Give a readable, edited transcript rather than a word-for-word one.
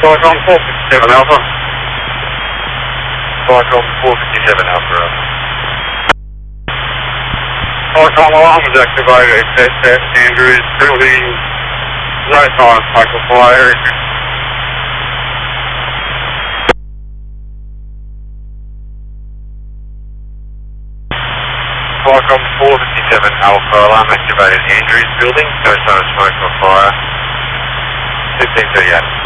Qualcomm 457 Alpha. Qualcomm 457 Alpha. Qualcomm alarm is activated at Andrews Building. No sign of cycle fire. Qualcomm 457 Alpha, alarm activated Andrews Building. No sign of smoke or fire. 1538.